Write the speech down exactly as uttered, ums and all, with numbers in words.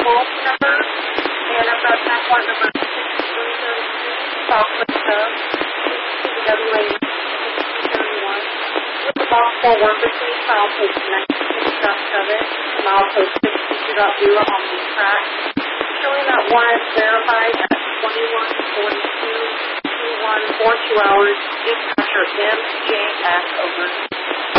policy number, and I've got passport number six three zero two, Southwest Cove, W A six two seven one. With the box four worker case, file code ninety-six dot seven, mile code six two two dot zero on the track, showing that one is verified at twenty-one forty-two, twenty-one forty-two hours, dispatcher M J S, over.